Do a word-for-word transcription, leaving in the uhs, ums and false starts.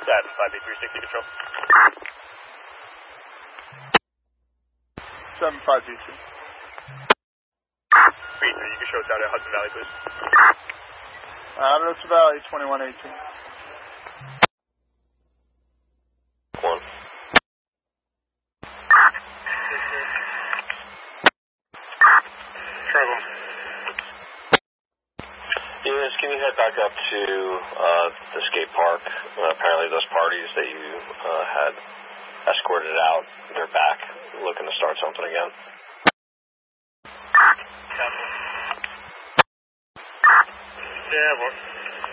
Satisfied, B three sixty control. seven five B two. B three, you can show us out at Hudson Valley, please. Uh, Hudson Valley, twenty-one eighteen. One. Trouble. Yes, can you head back up to uh, the skate park? Uh, apparently those parties that you uh, had escorted out, they're back looking to start something again. Yeah, well.